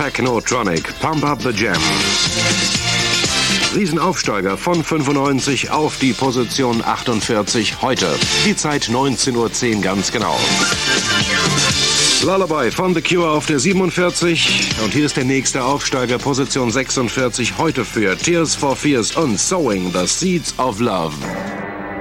Technotronic, Pump Up the Jam. Riesenaufsteiger von 95 auf die Position 48 heute. Die Zeit 19:10 Uhr ganz genau. Lullaby von The Cure auf der 47. Und hier ist der nächste Aufsteiger, Position 46 heute für Tears for Fears und Sowing the Seeds of Love.